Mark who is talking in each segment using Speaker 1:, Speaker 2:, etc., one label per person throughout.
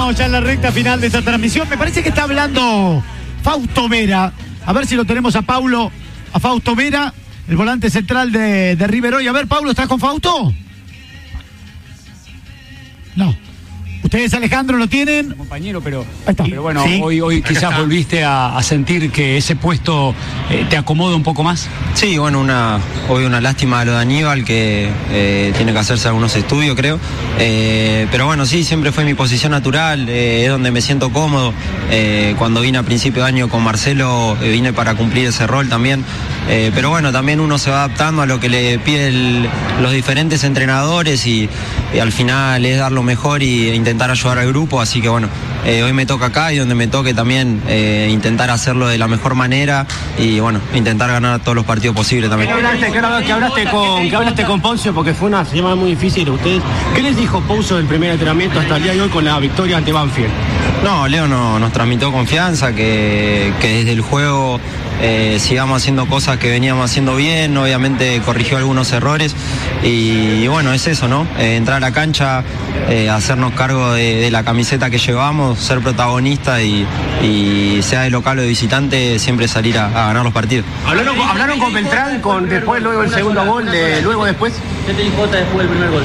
Speaker 1: Estamos ya en la recta final de esta transmisión. Me parece que está hablando Fausto Vera. A ver si lo tenemos a Fausto Vera, el volante central de River hoy. A ver, Paulo, ¿estás con Fausto? No. ¿Ustedes, Alejandro, lo tienen?
Speaker 2: Compañero, pero
Speaker 1: bueno,
Speaker 2: ¿sí? hoy quizás volviste a sentir que ese puesto te acomoda un poco más.
Speaker 3: Sí, bueno, hoy una lástima de lo de Aníbal, que tiene que hacerse algunos estudios, creo. Pero bueno, sí, siempre fue mi posición natural, es donde me siento cómodo. Cuando vine a principio de año con Marcelo, vine para cumplir ese rol también. Pero bueno, también uno se va adaptando a lo que le piden los diferentes entrenadores y al final es dar lo mejor y intentar ayudar al grupo, así que bueno, hoy me toca acá y donde me toque también intentar hacerlo de la mejor manera y bueno, intentar ganar todos los partidos posibles también.
Speaker 4: ¿Qué hablaste con Poncio? Porque fue una semana muy difícil de ustedes. ¿Qué les dijo Poncio del primer entrenamiento hasta el día de hoy con la victoria ante Banfield?
Speaker 3: No, Leo nos transmitió confianza, que desde el juego sigamos haciendo cosas que veníamos haciendo bien, obviamente corrigió algunos errores y bueno, es eso, ¿no? Entrar a la cancha, hacernos cargo de la camiseta que llevamos, ser protagonista y sea de local o de visitante, siempre salir a ganar los partidos.
Speaker 4: ¿Hablaron con Beltrán luego del segundo gol, después?
Speaker 5: ¿Qué te dijo después del primer gol?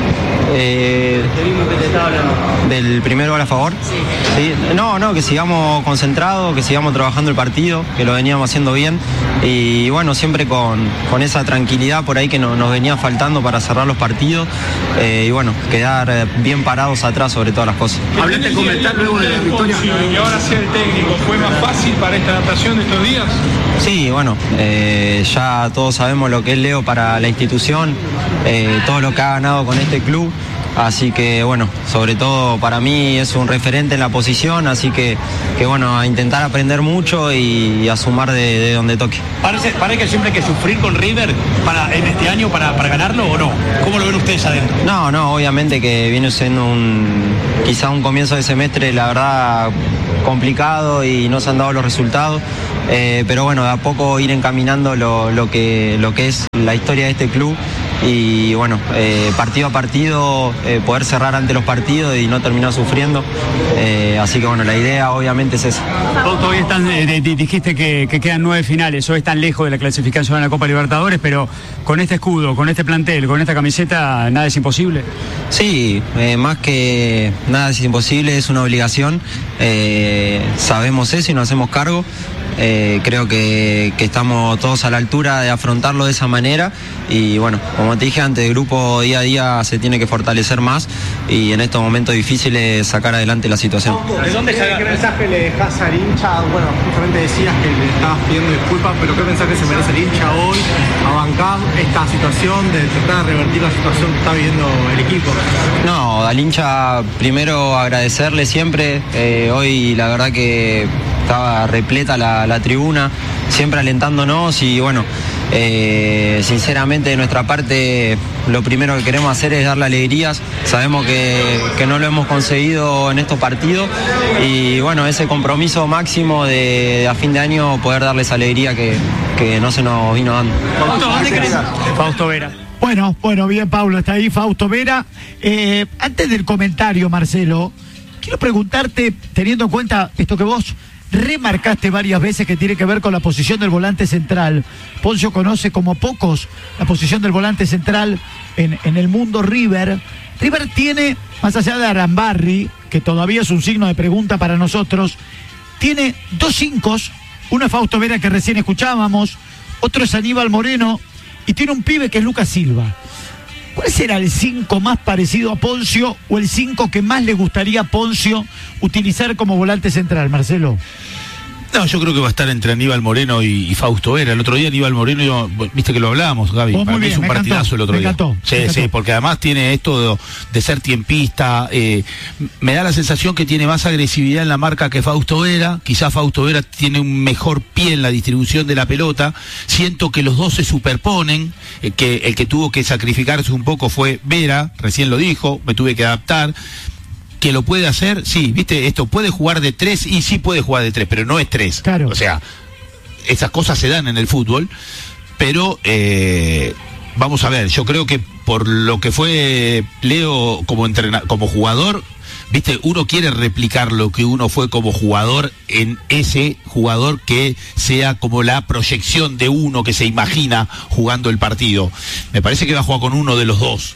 Speaker 3: ¿Del primer gol a favor? Sí. No, que sigamos concentrados, que sigamos trabajando el partido, que lo veníamos haciendo bien y bueno, siempre con esa tranquilidad por ahí que nos venía faltando para cerrar los partidos y bueno, quedar bien parados atrás sobre todas las cosas.
Speaker 4: ¿Hablaste con Beltrán luego de la victoria?
Speaker 6: Y ahora ser técnico, ¿fue más fácil para esta adaptación de estos días?
Speaker 3: Sí, bueno, ya todos sabemos lo que es Leo para la institución, todo lo que ha ganado con este club. Así que bueno, sobre todo para mí es un referente en la posición, así que bueno, a intentar aprender mucho y a sumar de donde toque.
Speaker 7: ¿Parece que siempre hay que sufrir con River en este año para ganarlo o no? ¿Cómo lo ven ustedes adentro?
Speaker 3: No, obviamente que viene siendo quizá un comienzo de semestre, la verdad, complicado y no se han dado los resultados, pero bueno, de a poco ir encaminando lo que es la historia de este club. Y bueno, partido a partido poder cerrar ante los partidos y no terminar sufriendo, así que bueno, la idea obviamente es esa.
Speaker 2: Todavía están, dijiste que quedan 9 finales, hoy están lejos de la clasificación a la Copa Libertadores, pero con este escudo, con este plantel, con esta camiseta, ¿nada es imposible?
Speaker 3: Sí, más que nada es imposible, es una obligación, sabemos eso y nos hacemos cargo. Creo que estamos todos a la altura de afrontarlo de esa manera y bueno, como te dije antes, el grupo día a día se tiene que fortalecer más y en estos momentos difíciles sacar adelante la situación.
Speaker 4: ¿Qué mensaje le dejás al hincha? Bueno, justamente decías que le estabas pidiendo disculpas, pero ¿qué mensaje se merece el hincha hoy a bancar esta situación, de tratar de revertir la situación que está viviendo el equipo?
Speaker 3: No, al hincha primero agradecerle siempre, hoy la verdad que estaba repleta la tribuna, siempre alentándonos y bueno, sinceramente de nuestra parte lo primero que queremos hacer es darle alegrías, sabemos que no lo hemos conseguido en estos partidos y bueno, ese compromiso máximo de a fin de año poder darles alegría que no se nos vino dando.
Speaker 2: Fausto Vera.
Speaker 1: Bueno, bien, Paulo, está ahí Fausto Vera. Antes del comentario, Marcelo, quiero preguntarte, teniendo en cuenta esto que vos remarcaste varias veces que tiene que ver con la posición del volante central. Poncio conoce como pocos la posición del volante central en el mundo River. River tiene, más allá de Arambarri, que todavía es un signo de pregunta para nosotros, tiene 2 5, uno es Fausto Vera que recién escuchábamos, otro es Aníbal Moreno y tiene un pibe que es Lucas Silva. ¿Cuál será el 5 más parecido a Poncio o el 5 que más le gustaría a Poncio utilizar como volante central, Marcelo?
Speaker 8: No, yo creo que va a estar entre Aníbal Moreno y Fausto Vera. El otro día Aníbal Moreno, viste que lo hablábamos, Gaby, para mí es un partidazo el otro día. Sí, porque además tiene esto de ser tiempista, me da la sensación que tiene más agresividad en la marca que Fausto Vera, quizás Fausto Vera tiene un mejor pie en la distribución de la pelota, siento que los dos se superponen, que el que tuvo que sacrificarse un poco fue Vera, recién lo dijo, me tuve que adaptar. Que lo puede hacer, sí, viste, esto puede jugar de 3 y sí puede jugar de 3, pero no es 3. Claro. O sea, esas cosas se dan en el fútbol, pero vamos a ver, yo creo que por lo que fue Leo como jugador, viste, uno quiere replicar lo que uno fue como jugador en ese jugador que sea como la proyección de uno que se imagina jugando el partido. Me parece que va a jugar con uno de los dos.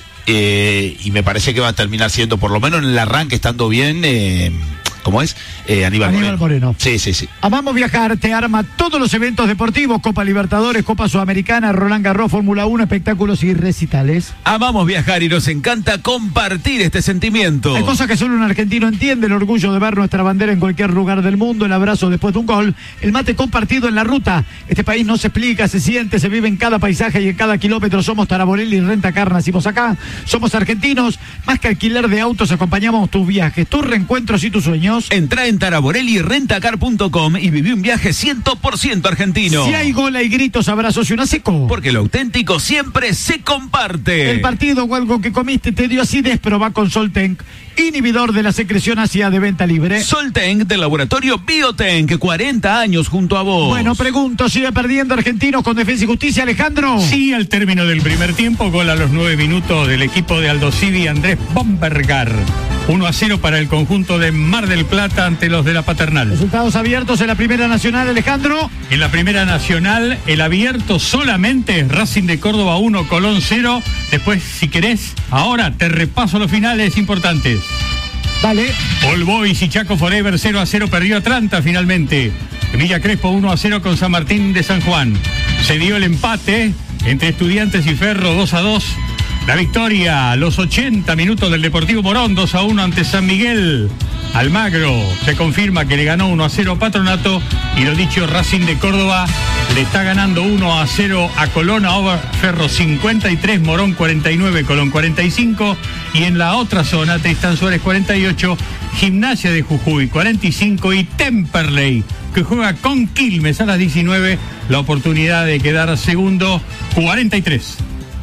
Speaker 8: Y me parece que va a terminar siendo, por lo menos en el arranque, estando bien, ¿cómo es? Aníbal Moreno. Sí.
Speaker 1: Amamos Viajar te arma todos los eventos deportivos: Copa Libertadores, Copa Sudamericana, Roland Garros, Fórmula 1, espectáculos y recitales.
Speaker 9: Amamos viajar y nos encanta compartir este sentimiento.
Speaker 1: Hay cosas que solo un argentino entiende: el orgullo de ver nuestra bandera en cualquier lugar del mundo, el abrazo después de un gol, el mate compartido en la ruta. Este país no se explica, se siente, se vive en cada paisaje y en cada kilómetro. Somos Taraborelli y Rentacar, nacimos acá. Somos argentinos, más que alquiler de autos, acompañamos tus viajes, tus reencuentros y tus sueños.
Speaker 9: Entra en taraborellirentacar.com y viví un viaje 100% argentino.
Speaker 1: Si hay gol, hay gritos, abrazos y una seco.
Speaker 9: Porque lo auténtico siempre se comparte.
Speaker 1: El partido o algo que comiste te dio acidez, pero va con Soltenc, inhibidor de la secreción ácida, de venta libre.
Speaker 9: Soltenc del laboratorio Biotenc, 40 años junto a vos.
Speaker 1: Bueno, pregunto, ¿sigue perdiendo Argentinos con Defensa y Justicia, Alejandro?
Speaker 10: Sí, al término del primer tiempo, gol a los 9 minutos del equipo de Aldo Civi, Andrés Bombergar. 1-0 para el conjunto de Mar del Plata ante los de la Paternal.
Speaker 1: Resultados abiertos en la Primera Nacional, Alejandro.
Speaker 10: En la Primera Nacional, el abierto solamente es Racing de Córdoba 1, Colón 0. Después, si querés, ahora te repaso los finales importantes.
Speaker 1: Dale.
Speaker 10: All Boys y Chaco Forever 0-0 perdió Atlanta finalmente. Villa Crespo 1-0 con San Martín de San Juan. Se dio el empate entre Estudiantes y Ferro 2-2. La victoria a los 80 minutos del Deportivo Morón 2-1 ante San Miguel. Almagro se confirma que le ganó 1-0 a Patronato, y lo dicho, Racing de Córdoba le está ganando 1-0 a Colón. Ahora Ferro 53, Morón 49, Colón 45, y en la otra zona Tristán Suárez 48, Gimnasia de Jujuy 45 y Temperley, que juega con Quilmes a las 19, la oportunidad de quedar segundo, 43.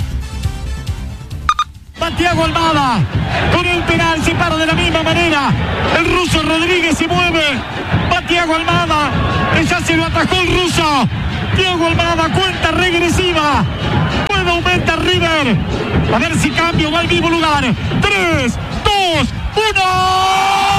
Speaker 1: Santiago Almada, con el penal se para de la misma manera. El ruso Rodríguez se mueve. Va Thiago Almada, que ya se lo atajó el ruso. Thiago Almada, cuenta regresiva. Puede aumentar River. A ver si cambia o va al mismo lugar. 3, 2, 1.